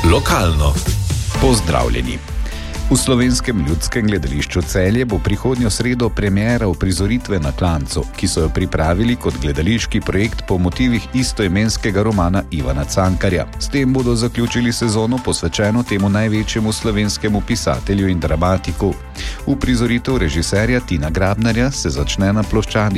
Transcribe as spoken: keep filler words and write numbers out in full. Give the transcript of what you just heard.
Lokalno. Pozdravljeni. V Slovenskem ljudskem gledališču Celje bo prihodnjo sredo premiera uprizoritve Na klancu, ki so jo pripravili kot gledališki projekt po motivih istoimenskega romana Ivana Cankarja. S tem bodo zaključili sezono posvečeno temu največjemu slovenskemu pisatelju in dramatiku. Uprizoritev režiserja Tina Grabnarja se začne na ploščadi